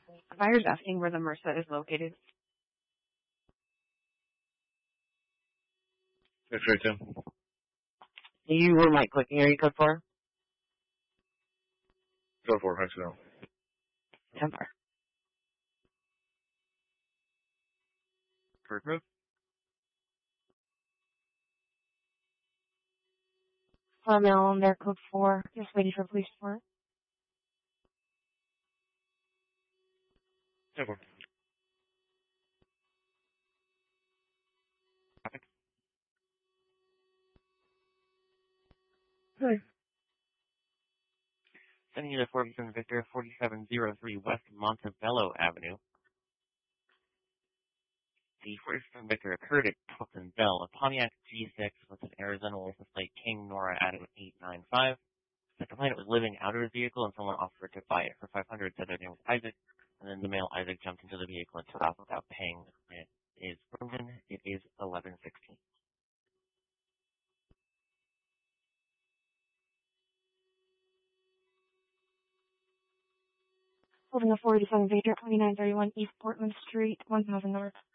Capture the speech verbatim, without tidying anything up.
The buyer's asking where the MRSA is located. That's right, Tim. You were my clicking area code for? Go for it, Mexico. ten four. First move. Uh, mail on there, code four. Just waiting for police report. ten four. Hey. Sending you to forty-seven Victor, forty-seven oh three West Montebello Avenue. The forty-seven Victor occurred at Tilton Bell, a Pontiac G six with an Arizona license plate King Nora Adam eight nine five. The complainant was living out of his vehicle and someone offered to buy it for five hundred dollars, said their name was Isaac, and then the male Isaac jumped into the vehicle and took off without paying. It is proven. It is eleven sixteen. Holding a forty-seven Victor, twenty-nine thirty-one East Portland Street, one thousand North.